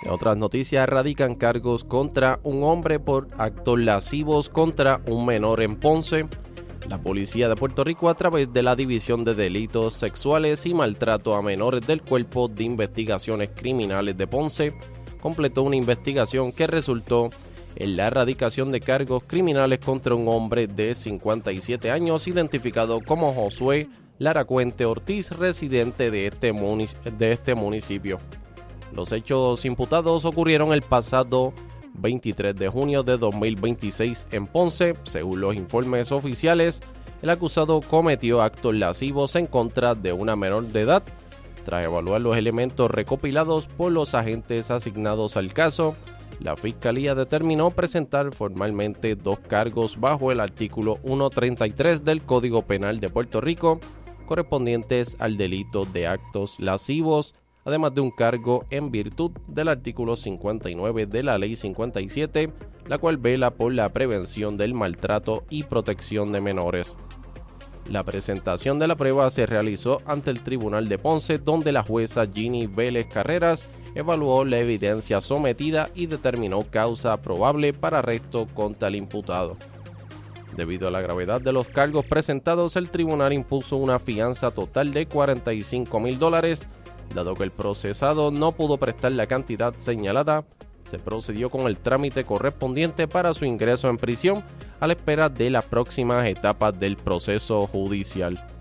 En otras noticias, radican cargos contra un hombre por actos lascivos contra un menor en Ponce. La policía de Puerto Rico, a través de la División de Delitos Sexuales y Maltrato a Menores del Cuerpo de Investigaciones Criminales de Ponce, completó una investigación que resultó en la erradicación de cargos criminales contra un hombre de 57 años identificado como Josué Laracuente Ortiz, residente de este municipio. Los hechos imputados ocurrieron el pasado 23 de junio de 2026 en Ponce. Según los informes oficiales, el acusado cometió actos lascivos en contra de una menor de edad. Tras evaluar los elementos recopilados por los agentes asignados al caso, la Fiscalía determinó presentar formalmente 2 cargos bajo el artículo 133 del Código Penal de Puerto Rico, correspondientes al delito de actos lascivos, además de un cargo en virtud del artículo 59 de la Ley 57, la cual vela por la prevención del maltrato y protección de menores. La presentación de la prueba se realizó ante el Tribunal de Ponce, donde la jueza Ginny Vélez Carreras evaluó la evidencia sometida y determinó causa probable para arresto contra el imputado. Debido a la gravedad de los cargos presentados, el tribunal impuso una fianza total de $45,000. Dado que el procesado no pudo prestar la cantidad señalada, se procedió con el trámite correspondiente para su ingreso en prisión a la espera de las próximas etapas del proceso judicial.